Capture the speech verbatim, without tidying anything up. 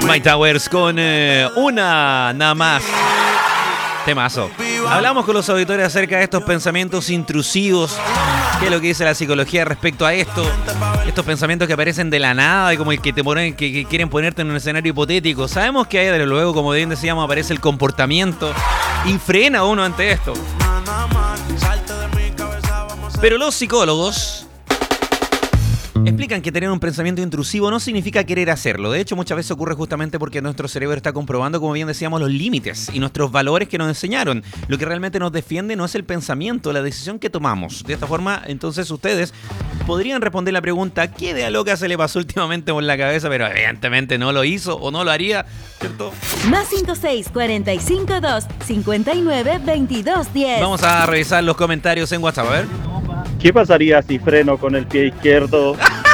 My Towers con eh, una nada más. Temazo. Hablamos con los auditores acerca de estos pensamientos intrusivos. ¿Qué es lo que dice la psicología respecto a esto? Estos pensamientos que aparecen de la nada y como el que te ponen, que, que quieren ponerte en un escenario hipotético. Sabemos que ahí, desde luego, como bien decíamos, aparece el comportamiento y frena uno ante esto. Pero los psicólogos explican que tener un pensamiento intrusivo no significa querer hacerlo. De hecho, muchas veces ocurre justamente porque nuestro cerebro está comprobando, como bien decíamos, los límites y nuestros valores que nos enseñaron. Lo que realmente nos defiende no es el pensamiento, la decisión que tomamos. De esta forma, entonces, ustedes podrían responder la pregunta: ¿qué idea loca se le pasó últimamente por la cabeza? Pero evidentemente no lo hizo o no lo haría, ¿cierto? Más cinco seis cuatro cinco dos cinco nueve veintidós diez. Vamos a revisar los comentarios en WhatsApp, a ver. ¿Qué pasaría si freno con el pie izquierdo?